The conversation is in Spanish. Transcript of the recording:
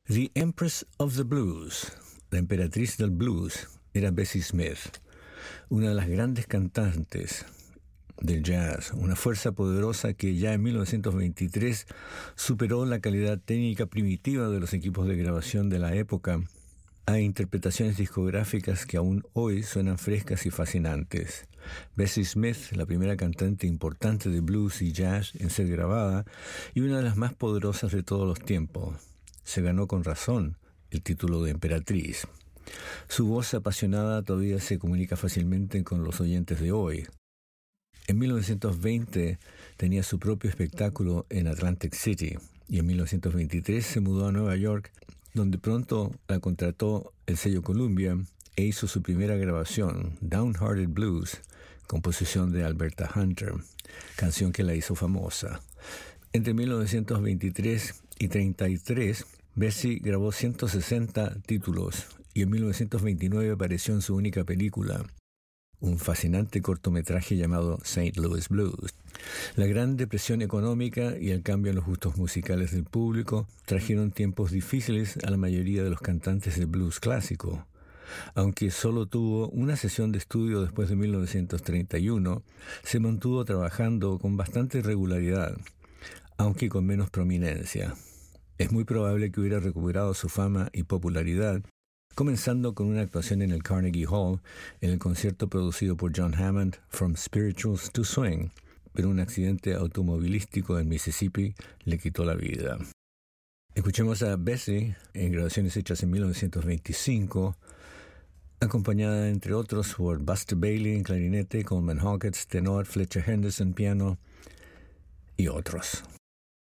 The Empress of the Blues, la emperatriz del blues, era Bessie Smith, una de las grandes cantantes del jazz, una fuerza poderosa que ya en 1923 superó la calidad técnica primitiva de los equipos de grabación de la época a interpretaciones discográficas que aún hoy suenan frescas y fascinantes. Bessie Smith, la primera cantante importante de blues y jazz en ser grabada y una de las más poderosas de todos los tiempos, se ganó con razón el título de emperatriz. Su voz apasionada todavía se comunica fácilmente con los oyentes de hoy. En 1920 tenía su propio espectáculo en Atlantic City y en 1923 se mudó a Nueva York, donde pronto la contrató el sello Columbia e hizo su primera grabación, Downhearted Blues, composición de Alberta Hunter, canción que la hizo famosa. Entre 1923 y 1933, Bessie grabó 160 títulos y en 1929 apareció en su única película, un fascinante cortometraje llamado St. Louis Blues. La Gran Depresión económica y el cambio en los gustos musicales del público trajeron tiempos difíciles a la mayoría de los cantantes de blues clásico. Aunque solo tuvo una sesión de estudio después de 1931, se mantuvo trabajando con bastante regularidad, aunque con menos prominencia. Es muy probable que hubiera recuperado su fama y popularidad, comenzando con una actuación en el Carnegie Hall en el concierto producido por John Hammond, From Spirituals to Swing, pero un accidente automovilístico en Mississippi le quitó la vida. Escuchemos a Bessie en grabaciones hechas en 1925, acompañada entre otros por Buster Bailey en clarinete, Coleman Hawkins tenor, Fletcher Henderson piano y otros.